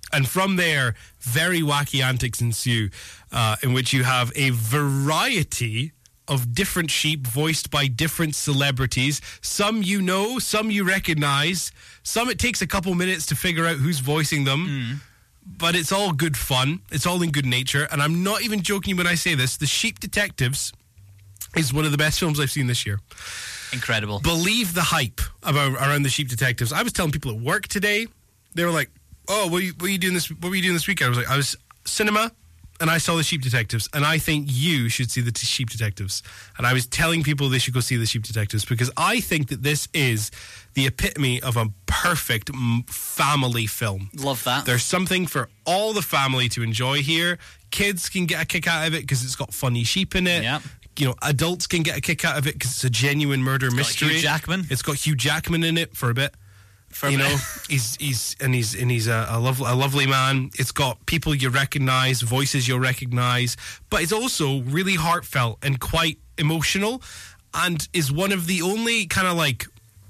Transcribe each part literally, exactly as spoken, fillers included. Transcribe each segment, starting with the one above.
And from there, very wacky antics ensue, uh, in which you have a variety of different sheep voiced by different celebrities. Some you know, some you recognize, some it takes a couple minutes to figure out who's voicing them. Mm. But it's all good fun. It's all in good nature. And I'm not even joking when I say this. The Sheep Detectives is one of the best films I've seen this year. Incredible. Believe the hype about around the Sheep Detectives. I was telling people at work today, they were like, oh, what are you, what are you doing this what were you doing this weekend? I was like, I was cinema and I saw the Sheep Detectives, and I think you should see the t- Sheep Detectives. And I was telling people they should go see the Sheep Detectives because I think that this is the epitome of a perfect m- family film. Love that. There's something for all the family to enjoy here. Kids can get a kick out of it because it's got funny sheep in it. Yep. You know, adults can get a kick out of it because it's a genuine murder It's mystery. got Hugh Jackman. It's got Hugh Jackman in it for a bit. For a you bit. know, he's he's and he's and he's a, a lovely a lovely man. It's got people you recognize, voices you'll recognize, but it's also really heartfelt and quite emotional, and is one of the only kind of like.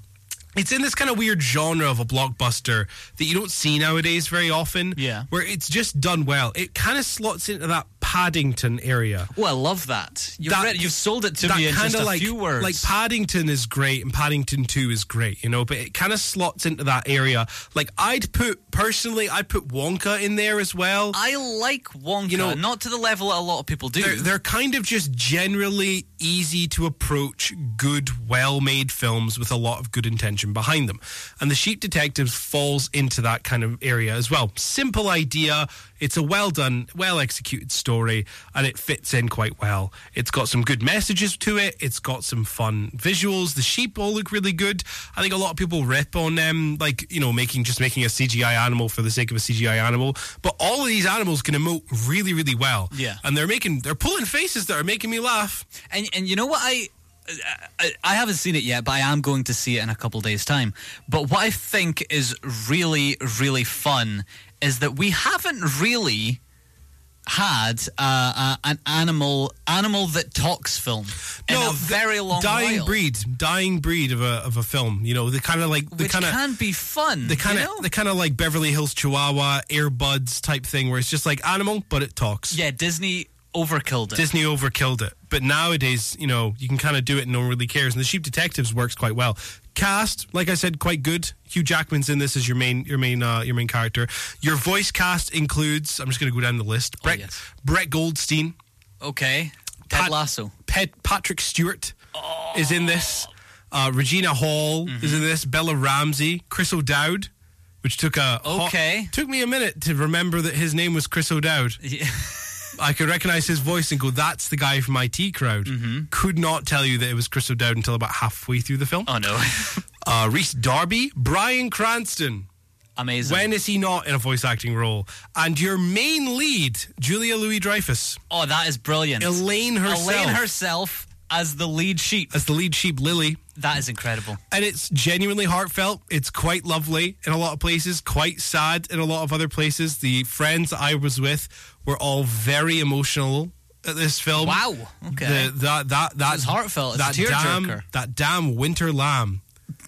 It's in this kind of weird genre of a blockbuster that you don't see nowadays very often. Yeah. Where it's just done well. It kind of slots into that Paddington area. Oh, I love that. You've, That- read, you've sold it to that me in just kinda a like, few words. Like Paddington is great and Paddington two is great, you know, but it kind of slots into that area. Like I'd put, personally, I'd put Wonka in there as well. I like Wonka, You know, not to the level that a lot of people do. They're, they're kind of just generally easy to approach, good, well-made films with a lot of good intention behind them. And The Sheep Detectives falls into that kind of area as well. Simple idea. It's a well-done, well-executed story, and it fits in quite well. It's got some good messages to it. It's got some fun visuals. The sheep all look really good. I think a lot of people rip on them, like, you know, making just making a C G I animal for the sake of a C G I animal. But all of these animals can emote really, really well. Yeah. And they're making, they're pulling faces that are making me laugh. And and you know what, I, I I haven't seen it yet, but I am going to see it in a couple days' time. But what I think is really, really fun is that we haven't really had uh, uh, an animal animal that talks film in No, a very long dying while. breed, dying breed of a of a film. You know, the kind of like the Which kind of can be fun. the kind of you know? the kind of like Beverly Hills Chihuahua, Air Buds type thing, where it's just like animal, but it talks. Yeah, Disney overkilled it. Disney overkilled it, but nowadays, you know, you can kind of do it and no one really cares. And The Sheep Detectives works quite well. Cast, like I said, quite good. Hugh Jackman's in this as your main, your main, uh, your main character. Your voice cast includes. I'm just going to go down the list. Brett, oh, yes. Brett Goldstein, Okay. Ted Pat- Lasso. Pet, Patrick Stewart oh. is in this. Uh, Regina Hall mm-hmm. is in this. Bella Ramsey, Chris O'Dowd, which took a okay hot, took me a minute to remember that his name was Chris O'Dowd. Yeah. I could recognize his voice and go, that's the guy from I T Crowd. Mm-hmm. Could not tell you that it was Chris O'Dowd until about halfway through the film. Oh, no. uh, Rhys Darby, Bryan Cranston. Amazing. When is he not in a voice acting role? And your main lead, Julia Louis-Dreyfus. Oh, that is brilliant. Elaine herself. Elaine herself as the lead sheep. As the lead sheep, Lily. That is incredible. And it's genuinely heartfelt. It's quite lovely in a lot of places, quite sad in a lot of other places. The friends I was with were all very emotional at this film. Wow. Okay. The, that that that it's heartfelt. It's that a damn tearjerker. that damn winter lamb.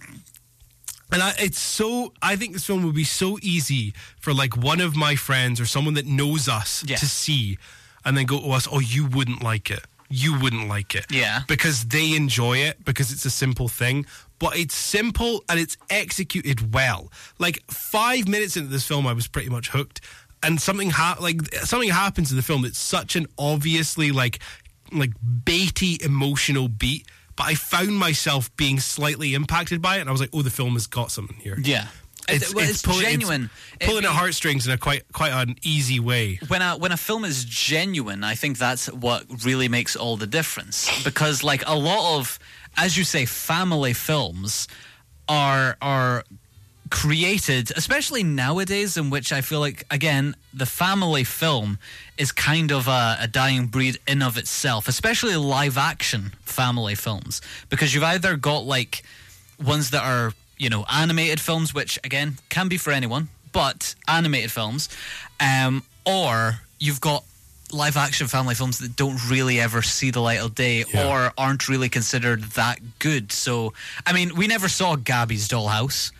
And I, it's so. I think this film would be so easy for like one of my friends or someone that knows us yeah. to see, and then go to us. Oh, you wouldn't like it. You wouldn't like it. Yeah. Because they enjoy it, because it's a simple thing. But it's simple and it's executed well. Like five minutes into this film, I was pretty much hooked. And something ha- like something happens in the film that's such an obviously like like baity emotional beat. But I found myself being slightly impacted by it, and I was like, "Oh, the film has got something here." Yeah. It's, well, it's, it's pull- genuine. It's pulling it, at heartstrings in a quite quite an easy way. When a when a film is genuine, I think that's what really makes all the difference. Because, like a lot of, as you say, family films are are created, especially nowadays, in which I feel like again the family film is kind of a, a dying breed in of itself, especially live action family films, because you've either got like ones that are, you know, animated films, which again can be for anyone, but animated films, um, or you've got live action family films that don't really ever see the light of day yeah. or aren't really considered that good. So, I mean, we never saw Gabby's Dollhouse,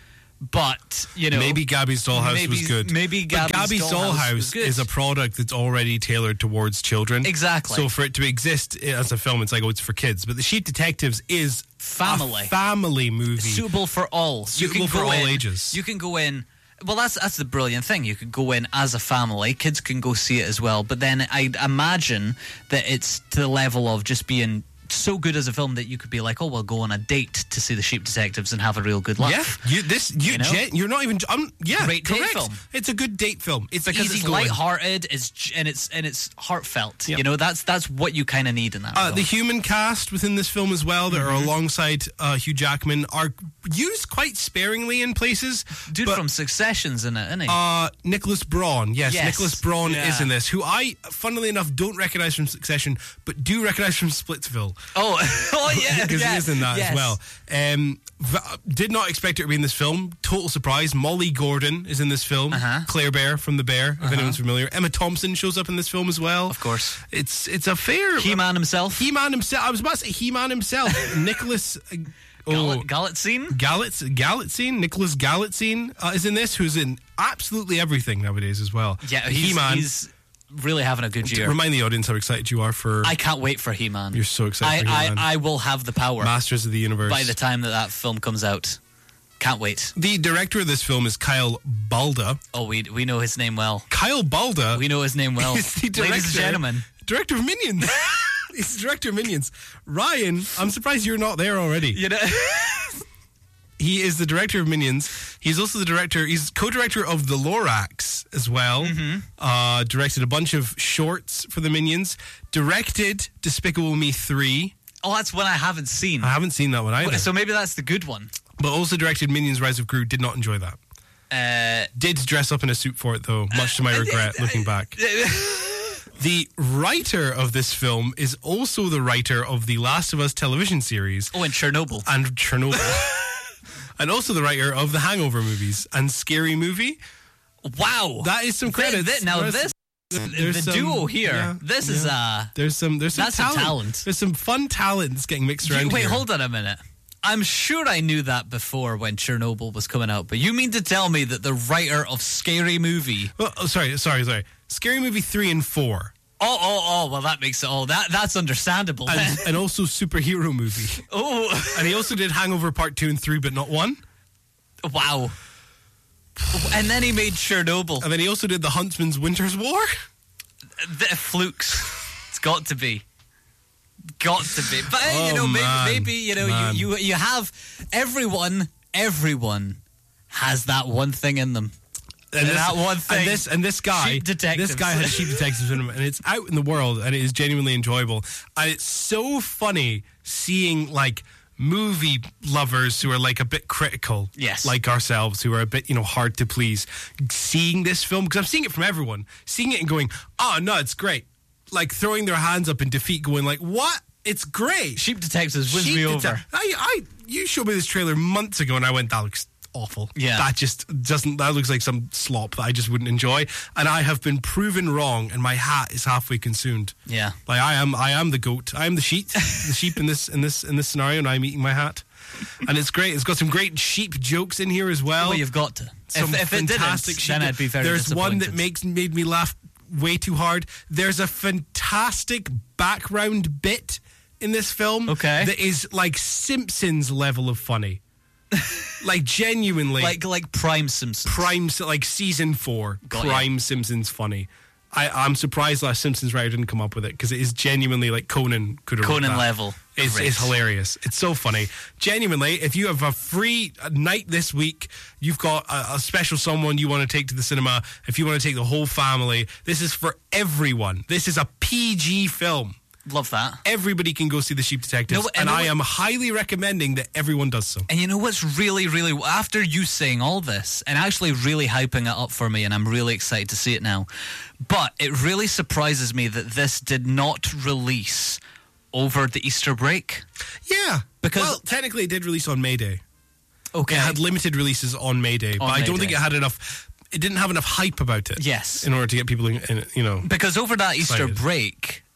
but you know, maybe Gabby's Dollhouse maybe, was good. Maybe Gabby's, but Gabby's Dollhouse, Dollhouse was good. is a product that's already tailored towards children. Exactly. So for it to exist as a film, it's like, oh, it's for kids. But The Sheep Detectives is family, a family movie, suitable for all. Suitable you can for go all in, ages. You can go in. Well, that's that's the brilliant thing. You could go in as a family. Kids can go see it as well. But then I'd imagine that it's to the level of just being so good as a film that you could be like, oh, we'll go on a date to see The Sheep Detectives and have a real good laugh. Yeah, you, this you, You know? gen- you're not even. Um, yeah, Great date correct. film. It's a good date film. It's Because easy it's going. lighthearted, it's j- and it's and it's heartfelt. Yep. You know, that's that's what you kind of need in that. Uh, film. the human cast within this film as well that Mm-hmm. are alongside uh, Hugh Jackman are used quite sparingly in places. Dude but, from Succession's in it, isn't he? uh, Nicholas Braun, yes, Yes. Nicholas Braun Yeah. is in this, who I, funnily enough, don't recognize from Succession, but do recognize from Splitsville. oh, oh yeah, Because yeah. he is in that yes. as well. Um, v- did not expect her to be in this film. Total surprise. Molly Gordon is in this film. Uh-huh. Claire Bear from The Bear, if anyone's familiar. Emma Thompson shows up in this film as well. Of course. It's it's a fair... He-Man himself. He-Man himself. I was about to say He-Man himself. Nicholas... Uh, Gal- oh, Galatzine? Galitz, Galitzine, Nicholas Galitzine uh, is in this, who's in absolutely everything nowadays as well. Yeah, he's, He-Man. he's really having a good year. Remind the audience how excited you are for I can't wait for He-Man. You're so excited I, for He-Man. I, I will have the power Masters of the Universe. by the time that that film comes out. Can't wait. The director of this film is Kyle Balda. Oh, we we know his name well. Kyle Balda We know his name well. is the director, Ladies and gentlemen. director of Minions. He's the director of Minions. Ryan, I'm surprised you're not there already. You know, He is the director of Minions. He's also the director, he's co-director of The Lorax as well. Mm-hmm. Uh, directed a bunch of shorts for the Minions. Directed Despicable Me three. oh, that's one I haven't seen. I haven't seen that one either. So maybe that's the good one. But also directed Minions Rise of Gru. Did not enjoy that. Uh, Did dress up in a suit for it though, much to my regret looking back. The writer of this film is also the writer of the Last of Us television series oh, and Chernobyl. and Chernobyl. And also the writer of the Hangover movies and Scary Movie. Wow. That is some Th- credits. th- now There's- this, there's the some- duo here, yeah, this is uh There's some there's some That's some talent. talent. There's some fun talents getting mixed around Wait, here. hold on a minute. I'm sure I knew that before when Chernobyl was coming out, but you mean to tell me that the writer of Scary Movie... Well, oh, sorry, sorry, sorry. Scary Movie three and four. Oh, oh, oh, well, that makes it all... That, that's understandable. And, and also Superhero Movie. oh, And he also did Hangover Part two and three, but not one. wow. And then he made Chernobyl. And then he also did The Huntsman's Winter's War. The flukes. It's got to be. Got to be. But, Oh, you know, maybe, man. maybe you know, Man. you, you, you have... Everyone, everyone has that one thing in them. And this, that one thing. And this, and this guy, Sheep Detectives. this guy has Sheep Detectives in him, and it's out in the world, and it is genuinely enjoyable. And it's so funny seeing like movie lovers who are like a bit critical, Yes. like ourselves, who are a bit you know hard to please, seeing this film because I'm seeing it from everyone, seeing it and going, oh no, it's great, like throwing their hands up in defeat, going like, what? It's great. Sheep Detectives wins Sheep me Detec- over. I, I, you showed me this trailer months ago, and I went, that looks awful. Yeah. That just doesn't, that looks like some slop that I just wouldn't enjoy. And I have been proven wrong, and my hat is halfway consumed. Yeah. Like I am, I am the goat. I am the sheep, the sheep in this, in this, in this scenario, and I'm eating my hat. And it's great. It's got some great sheep jokes in here as well. Well, you've got to. Some If, if it didn't, fantastic sheep. then I'd be very There's one that disappointed. makes made me laugh way too hard. There's a fantastic background bit in this film Okay. that is like Simpsons level of funny. Like genuinely like like Prime Simpsons. prime, like season four, Got prime Simpsons funny. I, I'm surprised that Simpsons writer didn't come up with it because it is genuinely like Conan could have wrote Conan that. level. It's, Great. it's hilarious. It's so funny. Genuinely, if you have a free night this week, you've got a, a special someone you want to take to the cinema, if you want to take the whole family, this is for everyone. This is a P G film. Love that. Everybody can go see The Sheep Detectives, No, and and no, I am highly recommending that everyone does so. And you know what's really, really, after you saying all this and actually really hyping it up for me, and I'm really excited to see it now, but it really surprises me that this did not release over the Easter break. Yeah. Because- well, technically it did release on May Day. Okay. It had limited releases on May Day, but I May don't think Day. it had enough, it didn't have enough hype about it. Yes. In order to get people, in, in, you know. Because over that Easter Excited. break,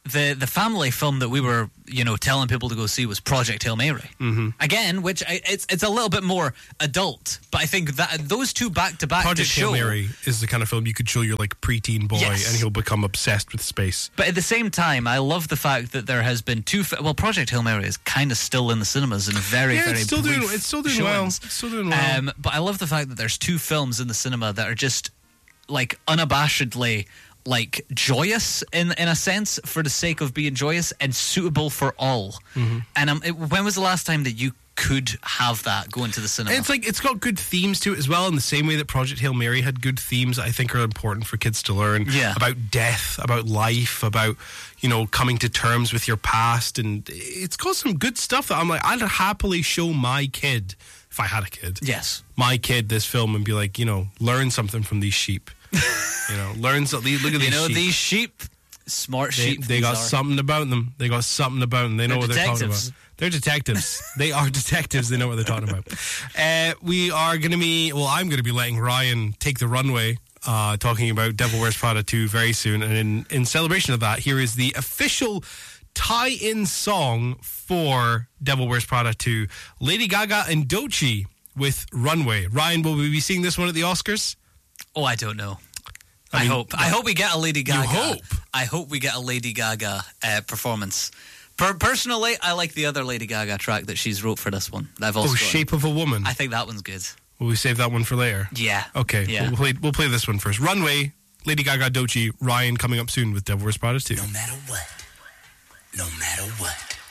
the the family film that we were, you know, telling people to go see was Project Hail Mary. Mm-hmm. Again, which I, it's it's a little bit more adult, but I think that those two back to back to Project show. Hail Mary is the kind of film you could show your like preteen boy, Yes. and he'll become obsessed with space. But at the same time, I love the fact that there has been two. Fi- well, Project Hail Mary is kind of still in the cinemas in very, Yeah, very it's still doing brief it's still doing well. showings. It's still doing well. Um, but I love the fact that there's two films in the cinema that are just like unabashedly like joyous in in a sense for the sake of being joyous and suitable for all. Mm-hmm. And um, it, when was the last time that you could have that go into the cinema? It's like it's got good themes to it as well, in the same way that Project Hail Mary had good themes that I think are important for kids to learn. Yeah. About death, about life, about, you know, coming to terms with your past, and it's got some good stuff that I'm like, I'd happily show my kid, if I had a kid, yes. my kid this film and be like, you know, learn something from these sheep. You know, learn something. Look at these You know, sheep. these sheep, smart They, sheep. they these got are. something about them. They got something about them. They know They're what they're talking detectives. about. They're detectives. They are detectives. They know what they're talking about. Uh, we are going to be, well, I'm going to be letting Ryan take the runway, uh, talking about Devil Wears Prada two very soon. And in, in celebration of that, here is the official tie-in song for Devil Wears Prada two, Lady Gaga and Doechii with Runway. Ryan, will we be seeing this one at the Oscars? Oh, I don't know. I I, mean, hope. I hope we get a Lady Gaga. hope? I hope we get a Lady Gaga uh, performance. Per- personally, I like the other Lady Gaga track that she's wrote for this one. That I've also Oh, got. Shape of a Woman. I think that one's good. Will we save that one for later? Yeah. Okay, Yeah. we'll play, we'll play this one first. Runway, Lady Gaga, Doechii, Ryan coming up soon with Devil Wears Prada two. No matter what, no matter what.